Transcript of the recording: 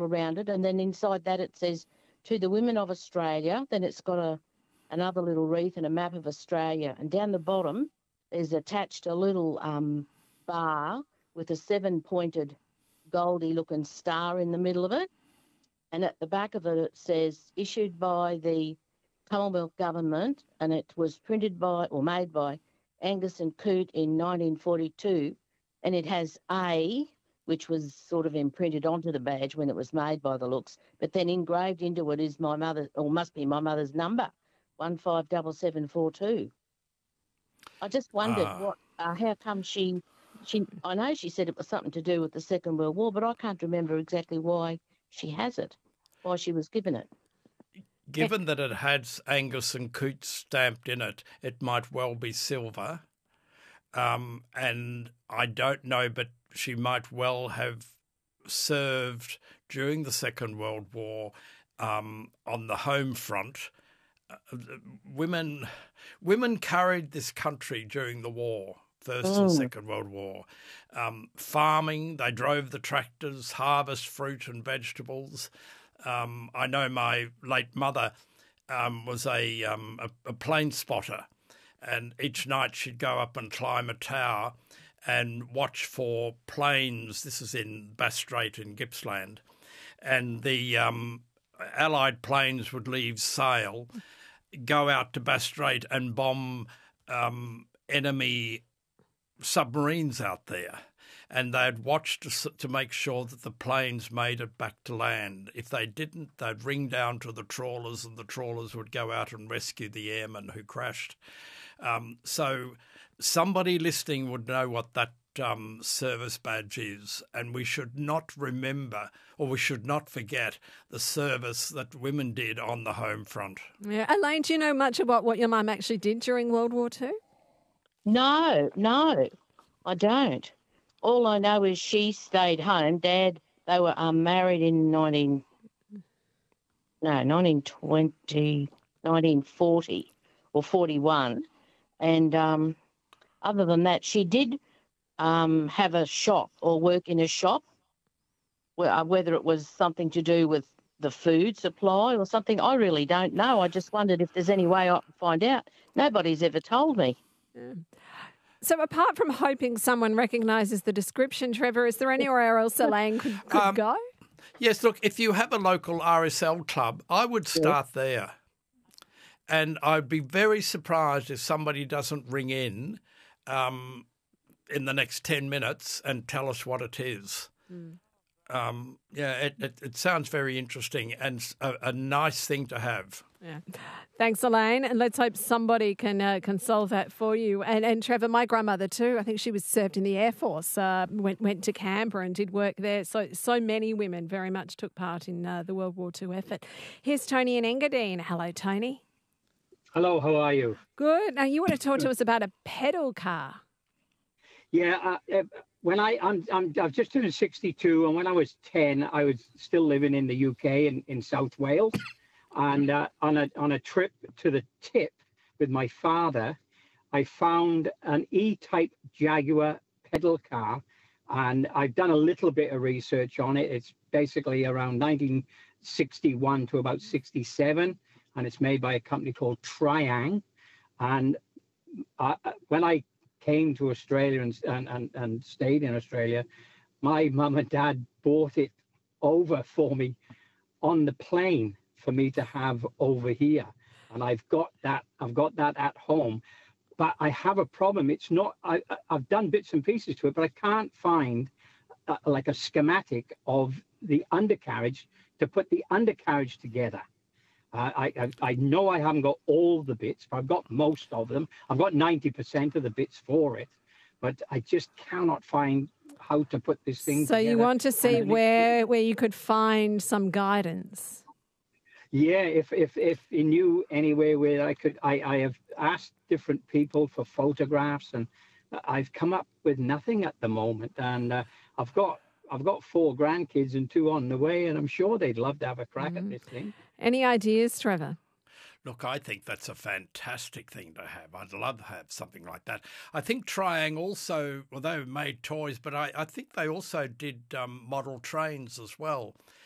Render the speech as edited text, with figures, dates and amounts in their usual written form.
all around it, and then inside that it says, to the women of Australia. Then it's got another little wreath and a map of Australia. And down the bottom there's attached a little bar with a 7-pointed goldy-looking star in the middle of it. And at the back of it, it says, issued by the Commonwealth Government, and it was printed by or made by Angus and Coote in 1942. And it has A, which was sort of imprinted onto the badge when it was made by the looks, but then engraved into it is my mother, or must be my mother's number, 157742. I just wondered how come she, I know she said it was something to do with the Second World War, but I can't remember exactly why she has it, why she was given it. Given that it has Angus and Coote stamped in it, it might well be silver. And I don't know, but she might well have served during the Second World War on the home front. Women carried this country during the war, First and Second World War. Farming, they drove the tractors, harvest fruit and vegetables. I know my late mother was a plane spotter, and each night she'd go up and climb a tower and watch for planes. This is in Bass Strait in Gippsland. And the Allied planes would leave Sale, go out to Bass Strait and bomb enemy submarines out there. And they'd watch to make sure that the planes made it back to land. If they didn't, they'd ring down to the trawlers, and the trawlers would go out and rescue the airmen who crashed. So somebody listening would know what that service badge is, and we should not remember, or we should not forget, the service that women did on the home front. Yeah, Elaine, do you know much about what your mum actually did during World War II? No, I don't. All I know is she stayed home. Dad, they were married in 1940 or 41. And other than that, she did have a shop or work in a shop, whether it was something to do with the food supply or something. I really don't know. I just wondered if there's any way I can find out. Nobody's ever told me. Yeah. So apart from hoping someone recognises the description, Trevor, is there anywhere else Elaine could go? Yes, look, if you have a local RSL club, I would start there. And I'd be very surprised if somebody doesn't ring in the next 10 minutes and tell us what it is. It sounds very interesting and a nice thing to have. Yeah. Thanks, Elaine. And let's hope somebody can solve that for you. And Trevor, my grandmother too, I think she was served in the Air Force, went to Canberra and did work there. So many women very much took part in the World War II effort. Here's Tony in Engadine. Hello, Tony. Hello, how are you? Good. Now, you want to talk to us about a pedal car. Yeah, when I've just turned 62, and when I was 10, I was still living in the UK in South Wales, and on a trip to the tip with my father, I found an E-type Jaguar pedal car, and I've done a little bit of research on it. It's basically around 1961 to about 67, and it's made by a company called Triang. And when I came to Australia and stayed in Australia, my mum and dad bought it over for me on the plane for me to have over here, and I've got that at home. But I have a problem. It's not. I've done bits and pieces to it, but I can't find like a schematic of the undercarriage to put the undercarriage together. I know I haven't got all the bits, but I've got most of them. I've got 90% of the bits for it, but I just cannot find how to put this thing together. So you want to see where you could find some guidance? Yeah, if you knew anywhere where I have asked different people for photographs, and I've come up with nothing at the moment. And I've got 4 grandkids and 2 on the way, and I'm sure they'd love to have a crack at this thing. Any ideas, Trevor? Look, I think that's a fantastic thing to have. I'd love to have something like that. I think Triang also, well, they made toys, but I think they also did model trains as well.